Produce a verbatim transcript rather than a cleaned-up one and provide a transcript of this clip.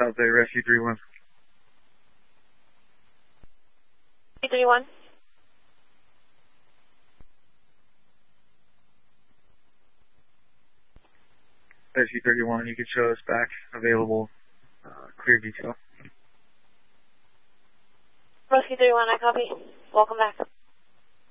South Bay, Rescue three one. three one. Rescue thirty-one, you can show us back available uh, clear detail. Rescue thirty-one, I copy. Welcome back.